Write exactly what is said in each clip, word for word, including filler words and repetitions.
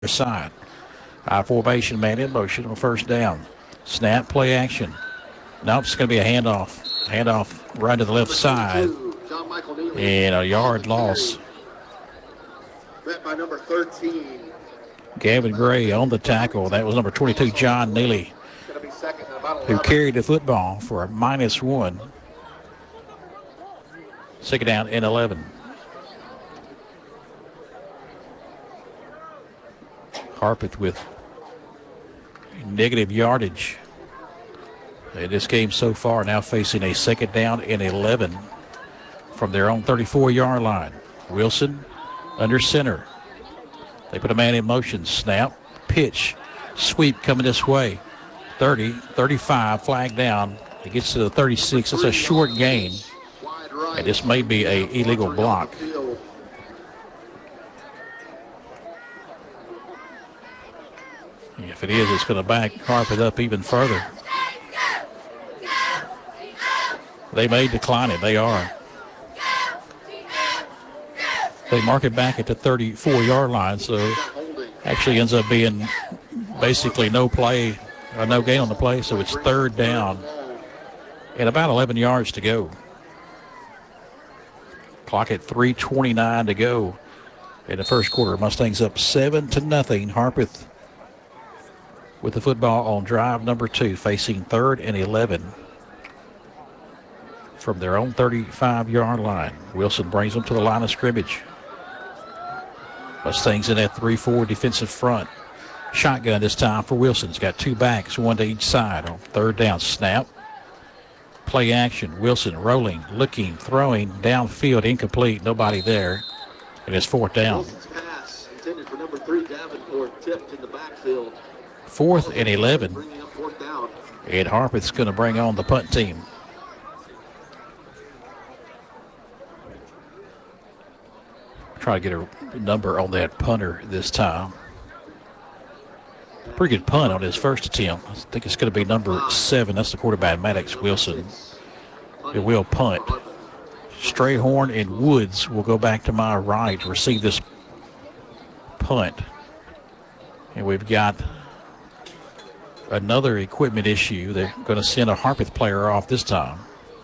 side. High formation, man in motion on first down. Snap, play action. Nope, it's going to be a handoff. Handoff right to the left side. And a yard loss. Met by number thirteen. Gavin Gray on the tackle. That was number twenty-two, John Neely, who carried the football for a minus one. Second down and eleven. Harpeth with negative yardage in this game so far, now facing a second down and eleven from their own thirty-four-yard line. Wilson under center. They put a man in motion. Snap, pitch, sweep coming this way. thirty, thirty-five, flag down. It gets to the thirty-six. It's a short gain. And this may be a illegal block. If it is, it's going to back Harpeth up even further. They may decline it. They are. They mark it back at the thirty-four-yard line, so actually ends up being basically no play, or no gain on the play, so it's third down and about eleven yards to go. Clock at three twenty-nine to go in the first quarter. Mustangs up seven to nothing. Harpeth with the football on drive number two, facing third and eleven from their own thirty-five-yard line. Wilson brings them to the line of scrimmage. Mustangs in that three four defensive front. Shotgun this time for Wilson. He's got two backs, one to each side on third down. Snap. Play action. Wilson rolling, looking, throwing, downfield, incomplete. Nobody there. And it's fourth down. Wilson's pass intended for number three, Davenport, tipped in the backfield. Fourth and eleven. Bringing up fourth down. And Harpeth's going to bring on the punt team. Try to get a number on that punter this time. Pretty good punt on his first attempt. I think it's going to be number seven. That's the quarterback, Maddox Wilson. It will punt. Strayhorn and Woods will go back to my right to receive this punt. And we've got another equipment issue. They're going to send a Harpeth player off this time.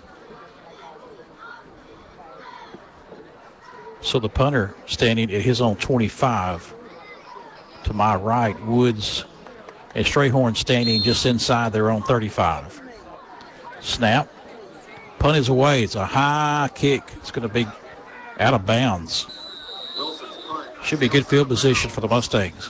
So the punter standing at his own twenty-five. To my right, Woods and Strayhorn standing just inside their own thirty-five. Snap. Punt is away. It's a high kick. It's going to be out of bounds. Should be good field position for the Mustangs.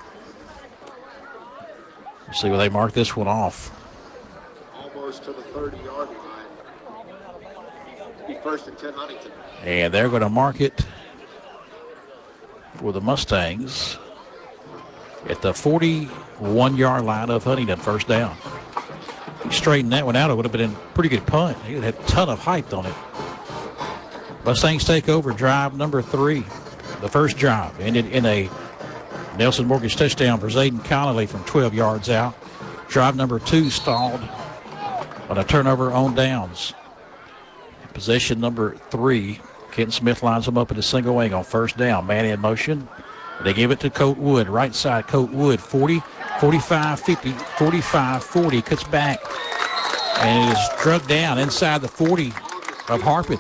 Let's see where they mark this one off. Almost to the thirty-yard line. Be first and ten, Huntington. And they're going to mark it for the Mustangs at the forty-one-yard line of Huntington, first down. He straightened that one out. It would have been a pretty good punt. He had a ton of height on it. Mustangs take over drive number three. The first drive ended in a Nelson Mortgage touchdown for Zayden Connolly from twelve yards out. Drive number two stalled on a turnover on downs. Possession number three. Kenton Smith lines them up in a single wing on first down. Man in motion. They give it to Colt Wood. Right side, Colt Wood. forty, forty-five, fifty, forty-five, forty. Cuts back. And it is struck down inside the forty of Harpeth.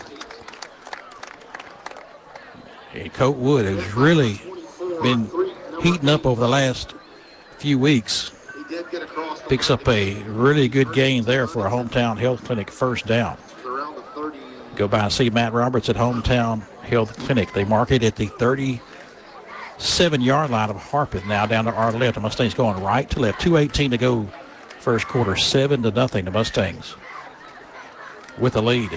And Colt Wood has really been heating up over the last few weeks. Picks up a really good gain there for a Hometown Health Clinic first down. Go by and see Matt Roberts at Hometown Health Clinic. They mark it at the thirty-seven-yard line of Harpeth. Now down to our left. The Mustangs going right to left. two eighteen to go first quarter. Seven to nothing. The Mustangs with the lead.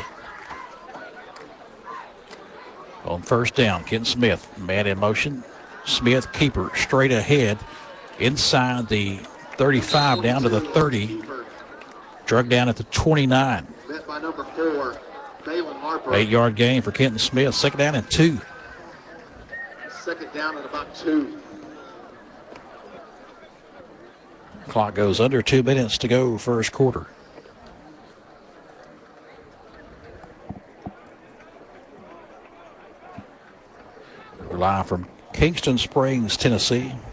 On first down, Kenton Smith. Man in motion. Smith, keeper, straight ahead. Inside the thirty-five down to the thirty. Drug down at the twenty-nine. Met by number four. Eight-yard gain for Kenton Smith. Second down and two. Second down and about two. Clock goes under two minutes to go first quarter. We're live from Kingston Springs, Tennessee.